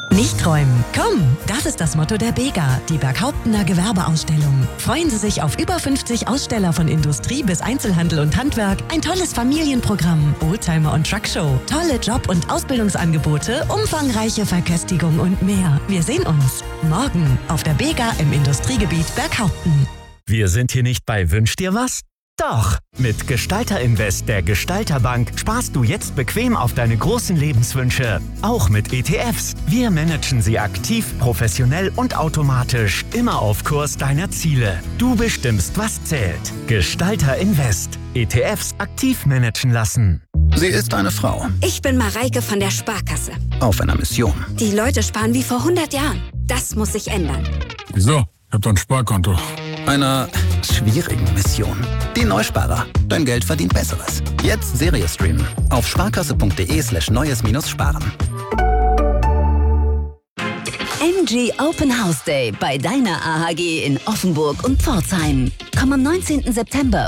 Nicht träumen. Komm, das ist das Motto der Bega, die Berghauptener Gewerbeausstellung. Freuen Sie sich auf über 50 Aussteller von Industrie bis Einzelhandel und Handwerk, ein tolles Familienprogramm, Oldtimer- und Truckshow, tolle Job- und Ausbildungsangebote, umfangreiche Verköstigung und mehr. Wir sehen uns morgen auf der Bega im Industriegebiet Berghaupten. Wir sind hier nicht bei Wünsch dir was? Doch! Mit Gestalter Invest der Gestalterbank sparst du jetzt bequem auf deine großen Lebenswünsche. Auch mit ETFs. Wir managen sie aktiv, professionell und automatisch. Immer auf Kurs deiner Ziele. Du bestimmst, was zählt. Gestalter Invest. ETFs aktiv managen lassen. Sie ist eine Frau. Ich bin Mareike von der Sparkasse. Auf einer Mission. Die Leute sparen wie vor 100 Jahren. Das muss sich ändern. Wieso? Ich hab doch ein Sparkonto. Einer schwierigen Mission. Die Neusparer. Dein Geld verdient Besseres. Jetzt Serie streamen. Auf sparkasse.de/neues-sparen. MG Open House Day bei deiner AHG in Offenburg und Pforzheim. Komm am 19. September